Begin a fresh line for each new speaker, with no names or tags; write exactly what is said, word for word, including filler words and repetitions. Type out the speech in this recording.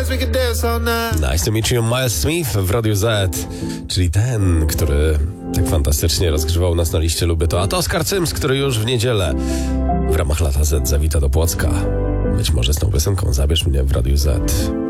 Nice to meet you, Miles Smith w Radiu Z, czyli ten, który tak fantastycznie rozgrzewał nas na liście Luby to. A to Oskar Cyms, który już w niedzielę w ramach Lata Z zawita do Płocka. Być może z tą piosenką Zabierz mnie w Radiu Z.